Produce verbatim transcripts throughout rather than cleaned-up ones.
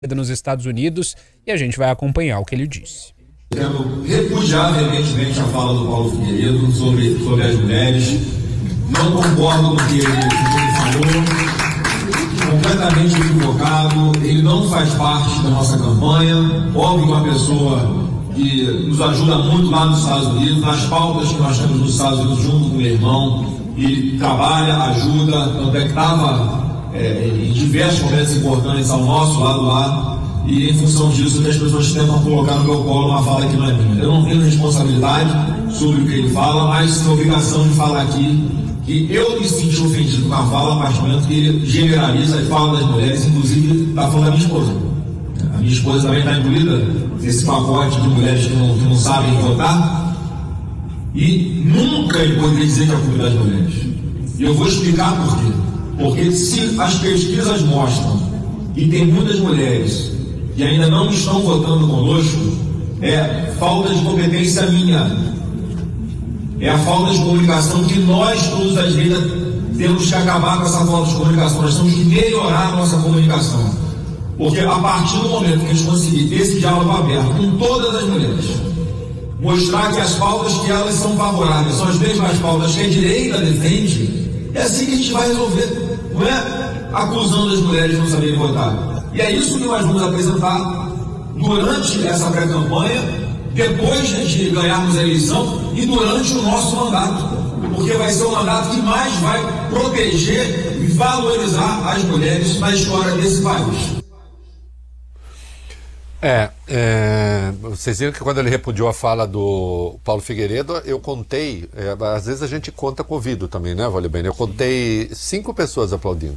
nos Estados Unidos e a gente vai acompanhar o que ele disse. Quero repudiar veementemente a fala do Paulo Figueiredo sobre, sobre as mulheres. Não concordo com o que ele, ele falou. Completamente equivocado. Ele não faz parte da nossa campanha. Óbvio que uma pessoa que nos ajuda muito lá nos Estados Unidos, nas pautas que nós temos nos Estados Unidos junto com o meu irmão. Ele trabalha, ajuda, tanto é que estava é, em diversos momentos importantes ao nosso lado lá. E em função disso que as pessoas tentam colocar no meu colo uma fala que não é minha. Eu não tenho responsabilidade sobre o que ele fala, mas tenho obrigação de falar aqui que eu me senti ofendido com a fala a partir do momento que ele generaliza e fala das mulheres, inclusive está falando da minha esposa. A minha esposa também está incluída nesse pacote de mulheres que não, que não sabem votar. E nunca ele poderia dizer que é a culpa das mulheres. E eu vou explicar por quê. Porque se as pesquisas mostram que tem muitas mulheres que ainda não estão votando conosco, é falta de competência minha. É a falta de comunicação que nós, todos da direita, temos que acabar com essa falta de comunicação. Nós temos que melhorar a nossa comunicação. Porque a partir do momento que a gente conseguir ter esse diálogo aberto com todas as mulheres, mostrar que as pautas que elas são favoráveis são as mesmas pautas que a direita defende, é assim que a gente vai resolver. Não é acusando as mulheres de não saberem votar. E é isso que nós vamos apresentar durante essa pré-campanha, depois de ganharmos a eleição e durante o nosso mandato. Porque vai ser o mandato que mais vai proteger e valorizar as mulheres na história desse país. É, é, vocês viram que quando ele repudiou a fala do Paulo Figueiredo, eu contei, é, às vezes a gente conta com o ouvido também, né, Vale Bem? Eu contei cinco pessoas aplaudindo.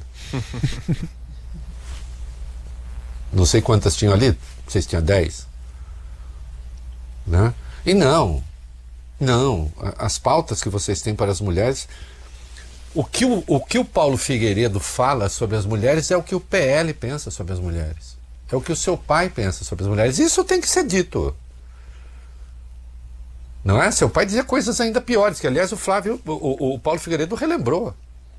Não sei quantas tinham ali, vocês tinham dez, né? E não, não, as pautas que vocês têm para as mulheres, o que o, o que o Paulo Figueiredo fala sobre as mulheres é o que o P L pensa sobre as mulheres. É o que o seu pai pensa sobre as mulheres. Isso tem que ser dito. Não é? Seu pai dizia coisas ainda piores, que aliás o Flávio, o, o Paulo Figueiredo relembrou.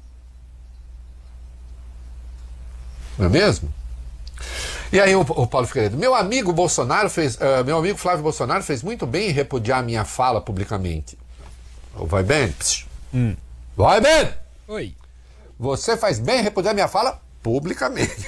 Não é mesmo? E aí o, o Paulo Figueiredo, meu amigo Bolsonaro fez, uh, meu amigo Flávio Bolsonaro fez muito bem em repudiar a minha fala publicamente. Vai bem? Hum. Vai bem? Oi. Você faz bem em repudiar a minha fala publicamente.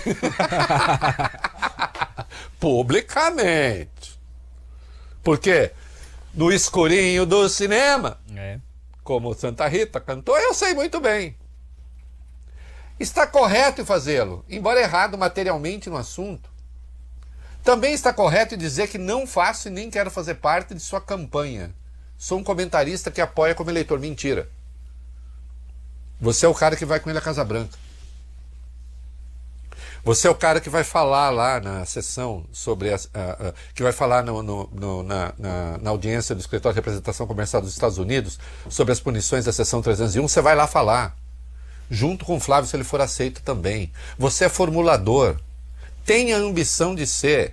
Publicamente. Porque no escurinho do cinema, é. como Santa Rita cantou, eu sei muito bem. Está correto em fazê-lo, embora errado materialmente no assunto. Também está correto em dizer que não faço e nem quero fazer parte de sua campanha. Sou um comentarista que apoia como eleitor. Mentira. Você é o cara que vai com ele à Casa Branca. Você é o cara que vai falar lá na sessão sobre as, uh, uh, que vai falar no, no, no, na, na, na audiência do Escritório de Representação Comercial dos Estados Unidos sobre as punições da seção trezentos e um. Você vai lá falar. Junto com o Flávio, se ele for aceito também. Você é formulador. Tenha a ambição de ser.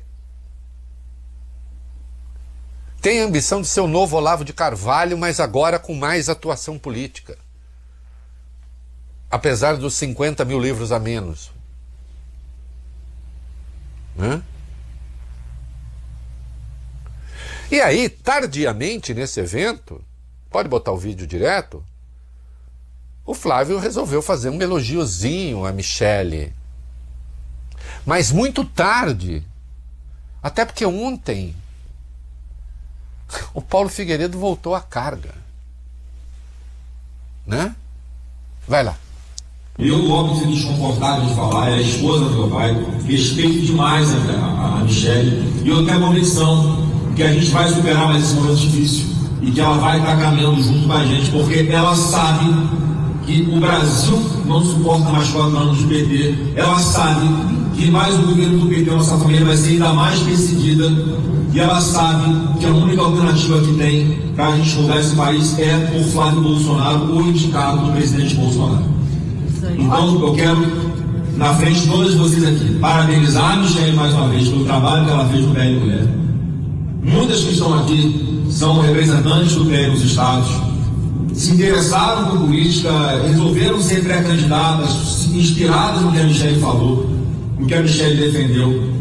Tenha a ambição de ser o novo Olavo de Carvalho, mas agora com mais atuação política. Apesar dos cinquenta mil livros a menos. Né? E aí, tardiamente nesse evento, pode botar o vídeo direto, o Flávio resolveu fazer um elogiozinho a Michele. Mas muito tarde. Até porque ontem o Paulo Figueiredo voltou à carga. Né? Vai lá. Eu logo me desconfortável de falar, é a esposa do meu pai, respeito demais a, a, a Michele, e eu tenho a convicção que a gente vai superar mais esse momento difícil e que ela vai estar caminhando junto com a gente, porque ela sabe que o Brasil não suporta mais quatro anos de P T, ela sabe que mais o governo do P T, nossa família, vai ser ainda mais perseguida, e ela sabe que a única alternativa que tem para a gente mudar esse país é por Flávio Bolsonaro ou indicado do presidente Bolsonaro. Então, eu quero, na frente de todos vocês aqui, parabenizar a Michele mais uma vez pelo trabalho que ela fez no P L Mulher. Muitas que estão aqui são representantes do P L nos estados, se interessaram por política, resolveram ser pré-candidatas, inspiradas no que a Michele falou, no que a Michele defendeu.